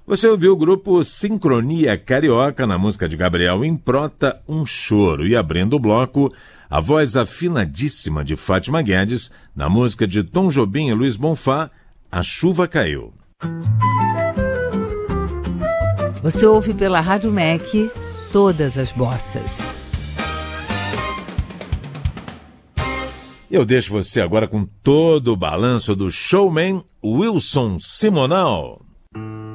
Você ouviu o grupo Sincronia Carioca na música de Gabriel Improta, Um Choro. E abrindo o bloco, a voz afinadíssima de Fátima Guedes na música de Tom Jobim e Luiz Bonfá, A Chuva Caiu. Você ouve pela Rádio MEC todas as bossas. Eu deixo você agora com todo o balanço do showman Wilson Simonal.